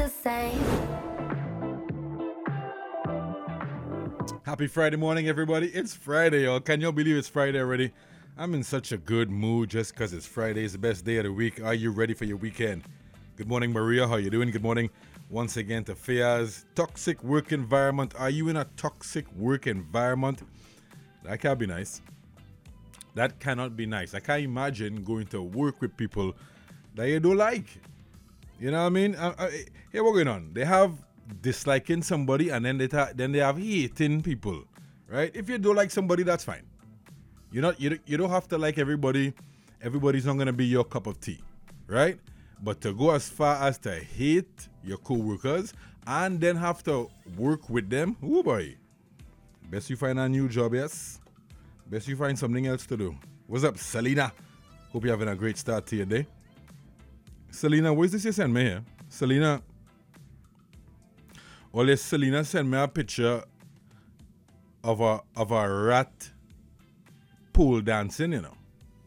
the same. Happy Friday morning, everybody. It's Friday, y'all. Can you believe it's Friday already? I'm in such a good mood just because it's Friday. It's the best day of the week. Are you ready for your weekend? Good morning, Maria. How you doing? Good morning once again to Fiaz. Toxic work environment. Are you in a toxic work environment? That can't be nice. That cannot be nice. I can't imagine going to work with people that you don't like. You know what I mean? Here what's going on? They have disliking somebody and then they have hating people, right? If you don't like somebody, that's fine. You don't have to like everybody. Everybody's not gonna be your cup of tea, right? But to go as far as to hate your co-workers and then have to work with them, oh boy. Best you find a new job, yes? Best you find something else to do. What's up, Selena? Hope you're having a great start to your day. Selena, where's this you sent me here? Selena. Well, yes, Selena sent me a picture of a rat pole dancing, you know.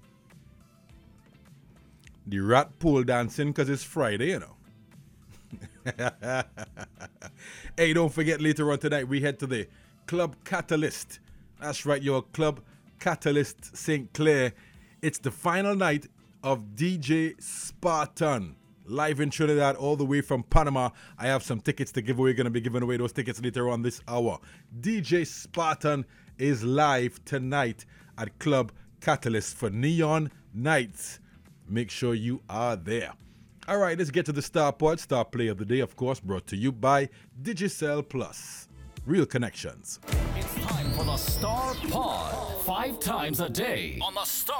The rat pole dancing because it's Friday, you know. Hey, don't forget later on tonight we head to the Club Catalyst. That's right, your Club Catalyst St. Clair. It's the final night of DJ Spartan. Live in Trinidad all the way from Panama. I have some tickets to give away. Going to be giving away those tickets later on this hour. DJ Spartan is live tonight at Club Catalyst for Neon Nights. Make sure you are there. All right, let's get to the Star Pod. Star Play of the Day, of course, brought to you by Digicel Plus. Real connections. It's time for the Star Pod. 5 times a day on the Star.